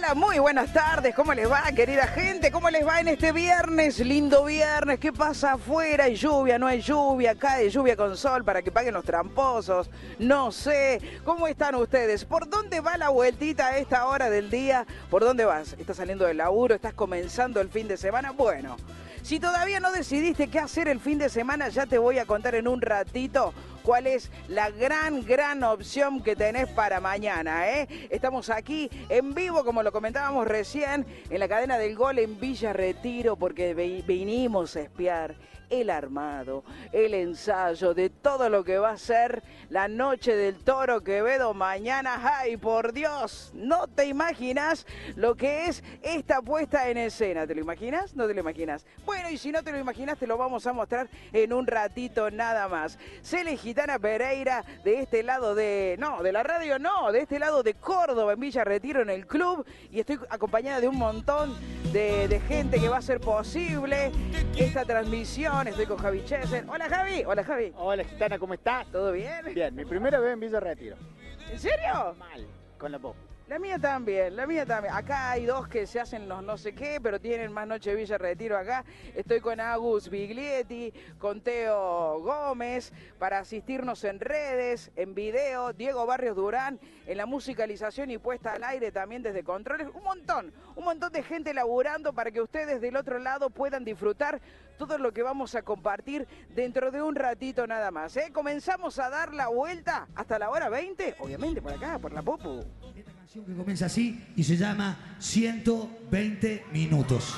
Hola, muy buenas tardes. ¿Cómo les va, querida gente? ¿Cómo les va en este viernes? Lindo viernes. ¿Qué pasa afuera? ¿Hay lluvia? ¿No hay lluvia? ¿Cae lluvia con sol para que paguen los tramposos? No sé. ¿Cómo están ustedes? ¿Por dónde va la vueltita a esta hora del día? ¿Por dónde vas? ¿Estás saliendo del laburo? ¿Estás comenzando el fin de semana? Bueno, si todavía no decidiste qué hacer el fin de semana, ya te voy a contar en un ratito cuál es la gran opción que tenés para mañana, ¿eh? Estamos aquí en vivo, como lo comentábamos recién, en la cadena del Gol en Villa Retiro, porque vinimos a espiar el armado, el ensayo de todo lo que va a ser la noche del Toro Quevedo mañana. ¡Ay, por Dios! No te imaginas lo que es esta puesta en escena. ¿Te lo imaginas? ¿No te lo imaginas? Bueno, y si no te lo imaginas, te lo vamos a mostrar en un ratito nada más. Cele Gitana Pereira, de este lado de la radio no, de este lado de Córdoba, en Villa Retiro, en el club, y estoy acompañada de un montón de gente que va a hacer posible esta transmisión. Estoy con Javi Chesen. Hola, Javi. Hola, Javi. Hola, Gitana, ¿cómo estás? ¿Todo bien? Bien, mi primera vez en Villa Retiro. ¿En serio? Mal, con la voz. La mía también, la mía también. Acá hay dos que se hacen los no sé qué, pero tienen más noche de Villa Retiro acá. Estoy con Agus Biglietti, con Teo Gómez, para asistirnos en redes, en video, Diego Barrios Durán, en la musicalización y puesta al aire también desde controles. Un montón de gente laburando para que ustedes del otro lado puedan disfrutar todo lo que vamos a compartir dentro de un ratito nada más, ¿eh? Comenzamos a dar la vuelta hasta la hora 20, obviamente por acá, por la Popu. Que comienza así y se llama 120 minutos.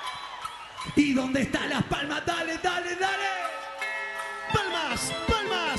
¿Y dónde están las palmas? Dale, dale, dale. Palmas, palmas.